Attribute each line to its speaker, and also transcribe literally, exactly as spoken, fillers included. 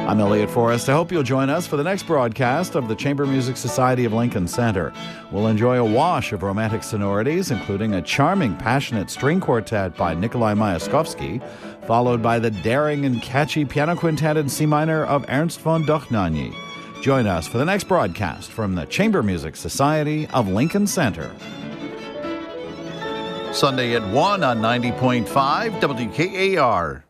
Speaker 1: I'm Elliot Forrest. I hope you'll join us for the next broadcast of the Chamber Music Society of Lincoln Center. We'll enjoy a wash of romantic sonorities, including a charming, passionate string quartet by Nikolai Myaskovsky, followed by the daring and catchy piano quintet in C minor of Ernst von Dochnany. Join us for the next broadcast from the Chamber Music Society of Lincoln Center. Sunday at one on ninety point five W K A R.